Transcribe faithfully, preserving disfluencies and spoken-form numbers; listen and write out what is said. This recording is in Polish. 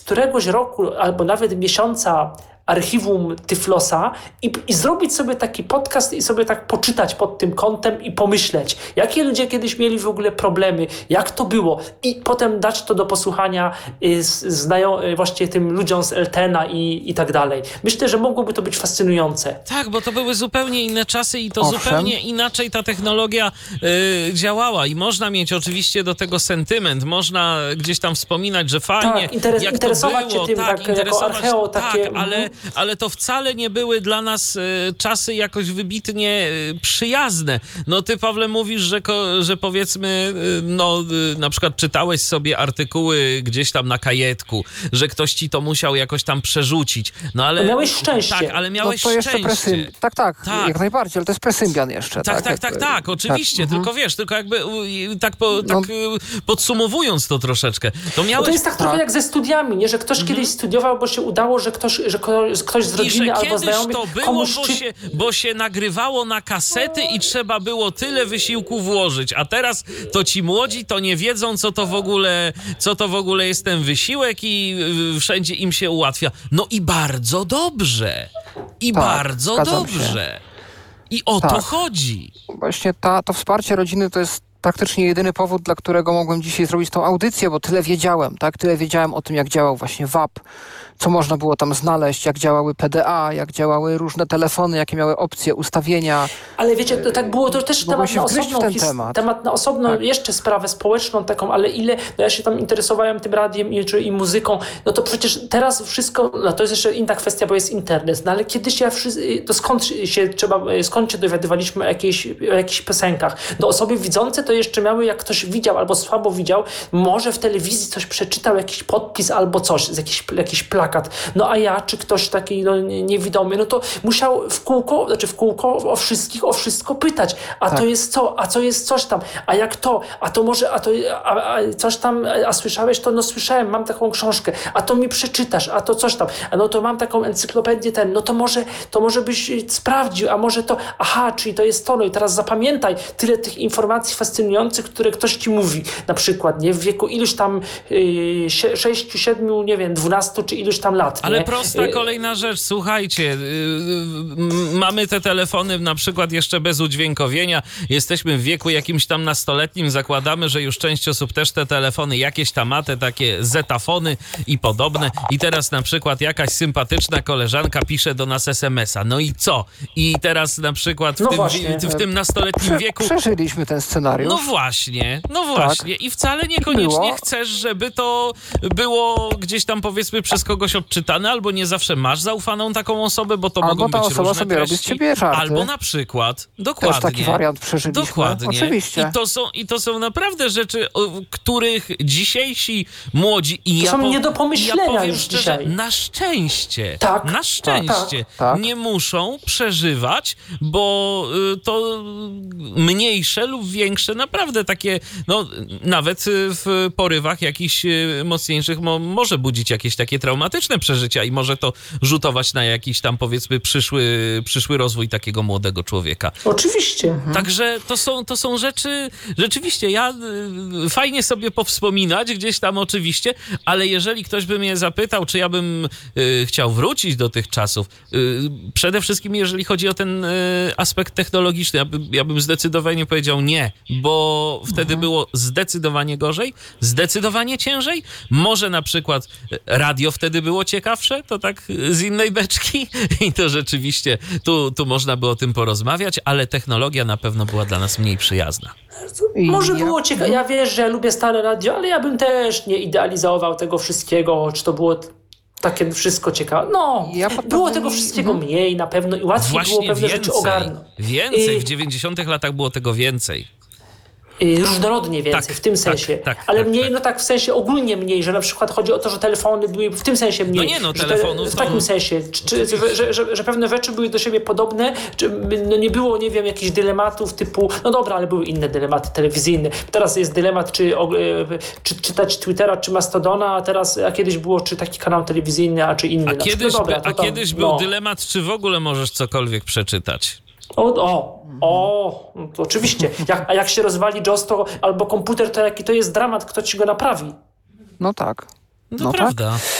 któregoś roku albo nawet miesiąca archiwum Tyflosa i, i zrobić sobie taki podcast i sobie tak poczytać pod tym kątem i pomyśleć, jakie ludzie kiedyś mieli w ogóle problemy, jak to było i potem dać to do posłuchania y, znają, y, właśnie tym ludziom z Eltena i, i tak dalej. Myślę, że mogłoby to być fascynujące. Tak, bo to były zupełnie inne czasy i to Owszem. zupełnie inaczej ta technologia y, działała i można mieć oczywiście do tego sentyment, można gdzieś tam wspominać, że fajnie, tak, interes- jak interesować to było, się tym, tak, tak, jako interesować, archeo, tak, takie... ale, ale to wcale nie były dla nas y, czasy jakoś wybitnie y, przyjazne. No ty, Pawle, mówisz, że, ko, że powiedzmy, y, no y, na przykład czytałeś sobie artykuły gdzieś tam na kajetku, że ktoś ci to musiał jakoś tam przerzucić. No ale... Miałeś szczęście. Tak, ale miałeś no to jeszcze szczęście. presym... tak, tak, Tak. jak najbardziej, ale to jest presymbian jeszcze. Tak, tak, tak, jakby- tak, oczywiście, tak. tylko wiesz, tylko jakby y, tak, po, tak No. y, podsumowując to troszeczkę, to No miałeś... to jest tak trochę Tak. jak ze studiami, nie? Że ktoś kiedyś studiował, bo się udało, że ktoś, że ko- że ktoś z I że rodziny albo kiedyś znajomych to było, komuś bo czy... się, bo się nagrywało na kasety i trzeba było tyle wysiłku włożyć, a teraz to ci młodzi to nie wiedzą, co to w ogóle, co to w ogóle jest ten wysiłek i y, wszędzie im się ułatwia. No i bardzo dobrze. I Tak, bardzo zgadzam się. dobrze. I o to Tak. chodzi. Właśnie ta, to wsparcie rodziny to jest praktycznie jedyny powód, dla którego mogłem dzisiaj zrobić tą audycję, bo tyle wiedziałem, tak? Tyle wiedziałem o tym, jak działał właśnie V A P, co można było tam znaleźć, jak działały P D A, jak działały różne telefony, jakie miały opcje, ustawienia. Ale wiecie, to tak było, to też Mogłem temat się na wgryźć w osobną ten his- temat. temat na osobną Tak. jeszcze sprawę społeczną taką, ale ile, no ja się tam interesowałem tym radiem i, czy, i muzyką, no to przecież teraz wszystko, no to jest jeszcze inna kwestia, bo jest internet, no ale kiedyś ja wszyscy, to skąd się trzeba, skąd się dowiadywaliśmy o jakiejś, o jakichś piosenkach? No osoby widzące to jeszcze miały, jak ktoś widział albo słabo widział, może w telewizji coś przeczytał, jakiś podpis albo coś, jakiś, jakiś plakat, no a ja czy ktoś taki no, niewidomy, no to musiał w kółko, znaczy w kółko o wszystkich, o wszystko pytać. A Tak. to jest co? A co jest coś tam? A jak to? A to może, a to a, a coś tam, a słyszałeś to? No słyszałem, mam taką książkę. A to mi przeczytasz, a to coś tam. A no to mam taką encyklopedię ten, no to może, to może byś sprawdził, a może to, aha, czyli to jest to, no i teraz zapamiętaj tyle tych informacji fascynujących, które ktoś ci mówi. Na przykład, nie? W wieku iluś tam yy, sześciu, siedmiu, nie wiem, dwunastu czy iluś tam lat, Ale nie? prosta kolejna rzecz, słuchajcie, yy, yy, mamy te telefony na przykład jeszcze bez udźwiękowienia, jesteśmy w wieku jakimś tam nastoletnim, zakładamy, że już część osób też te telefony jakieś tam ma, te takie zetafony i podobne i teraz na przykład jakaś sympatyczna koleżanka pisze do nas es em es a, no i co? I teraz na przykład w, No tym, właśnie. w, w tym nastoletnim Prze- wieku... Przeżyliśmy ten scenariusz. No właśnie, no właśnie. I wcale niekoniecznie Było. chcesz, żeby to było gdzieś tam powiedzmy przez kogoś odczytane, albo nie zawsze masz zaufaną taką osobę, bo to Albo mogą ta być osoba różne sobie robi z treści. ciebie żarty. Albo na przykład, dokładnie. Też taki wariant przeżyliśmy. Dokładnie. Oczywiście. I to są, i to są naprawdę rzeczy, o których dzisiejsi młodzi... I To ja są po- nie do pomyślenia ja powiem już szczerze, dzisiaj. na szczęście, Tak, na szczęście tak, tak. nie muszą przeżywać, bo y, to mniejsze lub większe, naprawdę takie, no nawet y, w porywach jakichś y, mocniejszych mo, może budzić jakieś takie traumatyczne przeżycia i może to rzutować na jakiś tam powiedzmy przyszły, przyszły rozwój takiego młodego człowieka. Oczywiście. Także to są, to są rzeczy, rzeczywiście ja y, fajnie sobie powspominać gdzieś tam oczywiście, ale jeżeli ktoś by mnie zapytał, czy ja bym y, chciał wrócić do tych czasów, y, przede wszystkim jeżeli chodzi o ten y, aspekt technologiczny, ja, by, ja bym zdecydowanie powiedział nie, bo wtedy było zdecydowanie gorzej, zdecydowanie ciężej. Może na przykład radio wtedy było ciekawsze, to tak z innej beczki i to rzeczywiście tu, tu można by o tym porozmawiać, ale technologia na pewno była dla nas mniej przyjazna. I Może ja- było ciekawe. Ja wiesz, że ja lubię stare radio, ale ja bym też nie idealizował tego wszystkiego, czy to było t- takie wszystko ciekawe. No, Ja pod było pewnymi- tego wszystkiego mniej na pewno i łatwiej było Właśnie pewne rzeczy więcej, ogarnąć. więcej, I- w dziewięćdziesiątych latach było tego więcej. Y, Różnorodnie więcej, Tak, w tym tak, sensie. tak, ale tak, mniej, tak. no tak w sensie ogólnie mniej, że na przykład chodzi o to, że telefony były w tym sensie mniej. No nie, no, że telefonów W to- takim sensie, czy, czy, że, że, że, że pewne rzeczy były do siebie podobne, czy no nie było, nie wiem, jakichś dylematów typu, no dobra, ale były inne dylematy telewizyjne. Teraz jest dylemat, czy, o, y, czy czytać Twittera, czy Mastodona, a teraz, a kiedyś było, czy taki kanał telewizyjny, a czy inny. A na przykład. kiedyś, no dobra, by, to a tam, kiedyś był no. dylemat, czy w ogóle możesz cokolwiek przeczytać. O, o, o, no to oczywiście. Jak, a jak się rozwali JAWS to, albo komputer, to jaki to jest dramat, kto ci go naprawi? No tak. No, No tak. prawda.